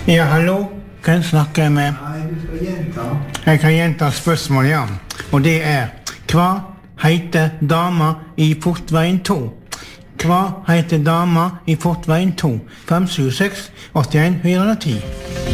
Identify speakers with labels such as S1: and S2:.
S1: Ja, hallo. Kan jeg snakke med?
S2: Nei, du skal gjenta.
S1: Jeg kan gjenta spørsmålet, ja. Og det hva heter dama i Fortveien 2? Hva heter dama i Fortveien 2? 576 81 410.